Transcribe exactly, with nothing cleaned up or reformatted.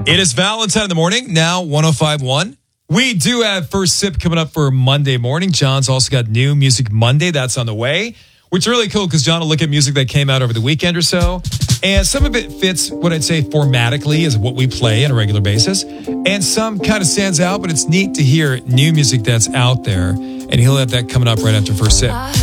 It is Valentine in the morning, now one oh five point one. We do have First Sip coming up for Monday morning. John's also got New Music Monday. That's on the way, which is really cool because John will look at music that came out over the weekend or so. And some of it fits what I'd say formatically is what we play on a regular basis. And some kind of stands out, but it's neat to hear new music that's out there. And he'll have that coming up right after First Sip.